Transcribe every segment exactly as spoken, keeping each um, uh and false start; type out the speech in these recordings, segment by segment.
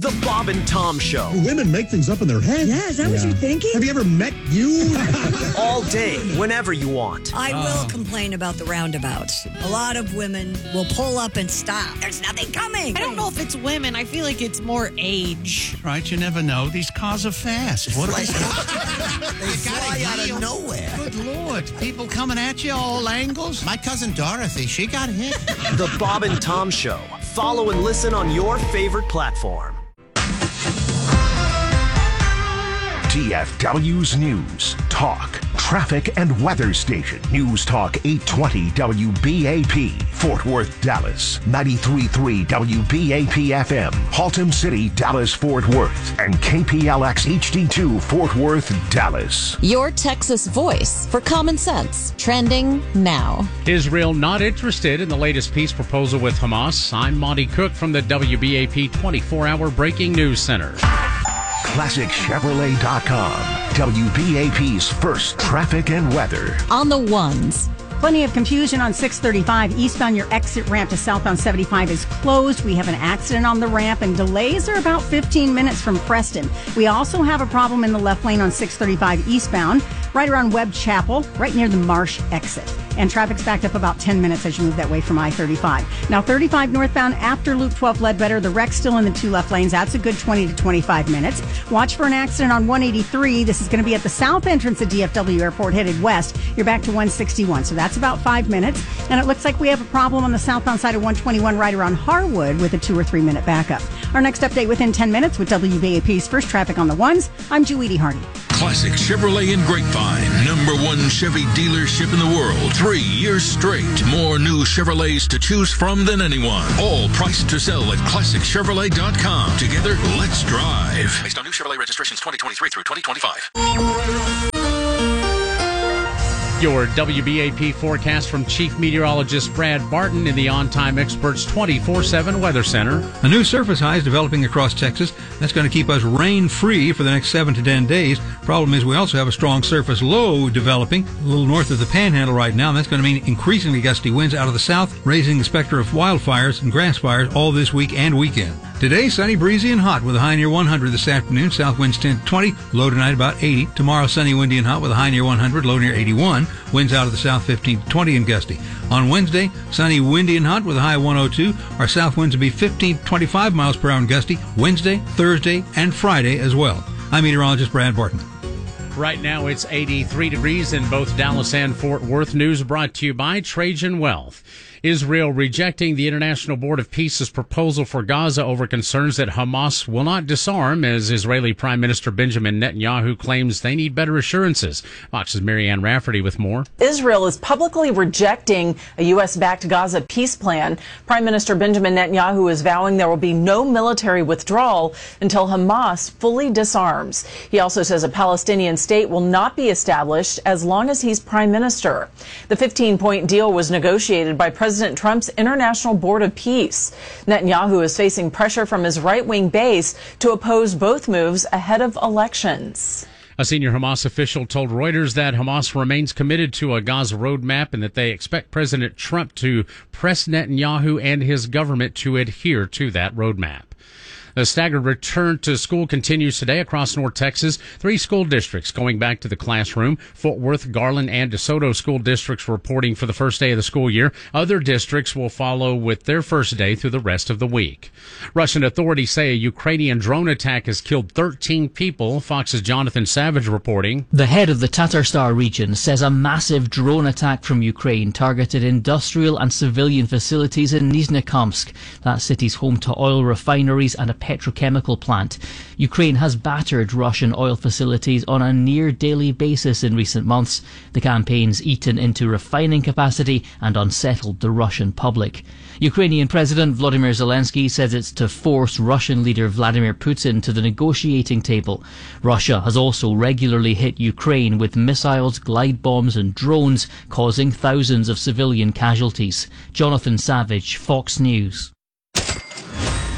The Bob and Tom Show. Women make things up in their head. Yeah, is that yeah. what you're thinking? Have you ever met you? All day, whenever you want. I oh. will complain about the roundabouts. A lot of women will pull up and stop. There's nothing coming. I don't know if it's women. I feel like it's more age. Right, you never know. These cars are fast. What they fly out of nowhere. Good Lord. People coming at you all angles. My cousin Dorothy, she got hit. The Bob and Tom Show. Follow and listen on your favorite platform. T F W's News, Talk, Traffic, and Weather Station. News Talk eight twenty W B A P, Fort Worth, Dallas. ninety-three point three W B A P F M, Haltom City, Dallas, Fort Worth. And K P L X H D two, Fort Worth, Dallas. Your Texas voice for common sense. Trending now. Israel not interested in the latest peace proposal with Hamas. I'm Monty Cook from the W B A P twenty-four hour Breaking News Center. Classic Chevrolet dot com, W B A P's first traffic and weather. On the ones. Plenty of confusion on six thirty-five. Eastbound, your exit ramp to southbound seventy-five is closed. We have an accident on the ramp, and delays are about fifteen minutes from Preston. We also have a problem in the left lane on six thirty-five eastbound, right around Webb Chapel, right near the Marsh exit. And traffic's backed up about ten minutes as you move that way from I thirty-five. Now, thirty-five northbound after Loop twelve Ledbetter, the wreck's still in the two left lanes. That's a good twenty to twenty-five minutes. Watch for an accident on one eighty-three. This is going to be at the south entrance of D F W Airport headed west. You're back to one sixty-one, so that's about five minutes. And it looks like we have a problem on the southbound side of one twenty-one right around Harwood with a two or three minute backup. Our next update within ten minutes with W B A P's first traffic on the ones. I'm Julie Hardy. Classic Chevrolet in Grapevine, number one Chevy dealership in the world, three years straight. More new Chevrolets to choose from than anyone. All priced to sell at Classic Chevrolet dot com. Together, let's drive. Based on new Chevrolet registrations twenty twenty-three through twenty twenty-five. Your W B A P forecast from Chief Meteorologist Brad Barton in the On Time Experts twenty-four seven Weather Center. A new surface high is developing across Texas. That's going to keep us rain-free for the next seven to ten days. Problem is we also have a strong surface low developing a little north of the Panhandle right now, and that's going to mean increasingly gusty winds out of the south, raising the specter of wildfires and grass fires all this week and weekend. Today, sunny, breezy, and hot with a high near one hundred this afternoon. South winds ten to twenty, low tonight about eighty. Tomorrow, sunny, windy, and hot with a high near one hundred, low near eighty-one. Winds out of the south fifteen to twenty and gusty. On Wednesday, sunny, windy, and hot with a high one oh two. Our south winds will be fifteen to twenty-five miles per hour and gusty Wednesday, Thursday, and Friday as well. I'm meteorologist Brad Barton. Right now, it's eighty-three degrees in both Dallas and Fort Worth. News brought to you by Trajan Wealth. Israel rejecting the International Board of Peace's proposal for Gaza over concerns that Hamas will not disarm, as Israeli Prime Minister Benjamin Netanyahu claims they need better assurances. Fox's Marianne Rafferty with more. Israel is publicly rejecting a U S-backed Gaza peace plan. Prime Minister Benjamin Netanyahu is vowing there will be no military withdrawal until Hamas fully disarms. He also says a Palestinian state will not be established as long as he's prime minister. The fifteen-point deal was negotiated by President President Trump's International Board of Peace. Netanyahu is facing pressure from his right-wing base to oppose both moves ahead of elections. A senior Hamas official told Reuters that Hamas remains committed to a Gaza roadmap and that they expect President Trump to press Netanyahu and his government to adhere to that roadmap. The staggered return to school continues today across North Texas. Three school districts going back to the classroom. Fort Worth, Garland, and DeSoto school districts reporting for the first day of the school year. Other districts will follow with their first day through the rest of the week. Russian authorities say a Ukrainian drone attack has killed thirteen people. Fox's Jonathan Savage reporting. The head of the Tatarstan region says a massive drone attack from Ukraine targeted industrial and civilian facilities in Nizhnekamsk. That city's home to oil refineries and a petrochemical plant. Ukraine has battered Russian oil facilities on a near daily basis in recent months. The campaign's eaten into refining capacity and unsettled the Russian public. Ukrainian President Volodymyr Zelensky says it's to force Russian leader Vladimir Putin to the negotiating table. Russia has also regularly hit Ukraine with missiles, glide bombs and drones, causing thousands of civilian casualties. Jonathan Savage, Fox News.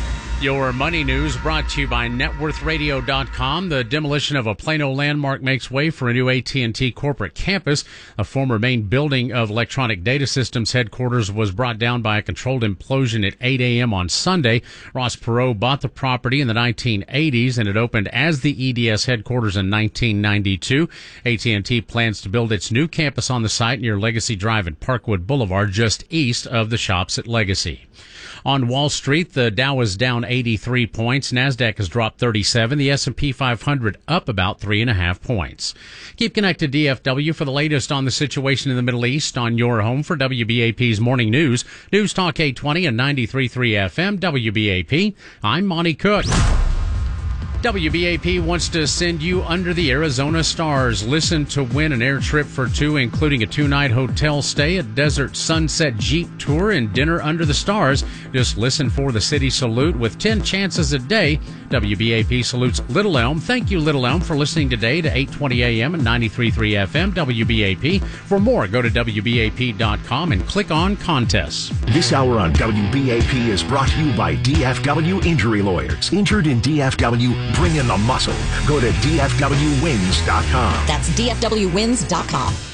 Your money news brought to you by net worth radio dot com. The demolition of a Plano landmark makes way for a new A T and T corporate campus. A former main building of Electronic Data Systems headquarters was brought down by a controlled implosion at eight a.m. on Sunday. Ross Perot bought the property in the nineteen eighties, and it opened as the E D S headquarters in nineteen ninety-two. A T and T plans to build its new campus on the site near Legacy Drive and Parkwood Boulevard, just east of the shops at Legacy. On Wall Street, the Dow is down eighty-three points. NASDAQ has dropped thirty-seven. The S and P five hundred up about three and a half points. Keep connected to D F W for the latest on the situation in the Middle East on your home for W B A P's Morning News. News Talk eight twenty and ninety-three point three F M, W B A P. I'm Monty Cook. W B A P wants to send you under the Arizona stars. Listen to win an air trip for two, including a two-night hotel stay, a desert sunset Jeep tour, and dinner under the stars. Just listen for the city salute with ten chances a day. W B A P salutes Little Elm. Thank you, Little Elm, for listening today to eight twenty A M and ninety-three point three F M, W B A P. For more, go to W B A P dot com and click on contests. This hour on W B A P is brought to you by D F W Injury Lawyers. Injured in D F W? Bring in the muscle. Go to D F W wins dot com. That's D F W wins dot com.